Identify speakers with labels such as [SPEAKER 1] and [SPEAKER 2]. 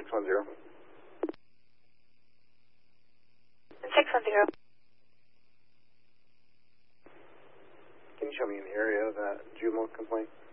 [SPEAKER 1] 610.
[SPEAKER 2] 610.
[SPEAKER 1] Can you show me an area of that juvenile complaint?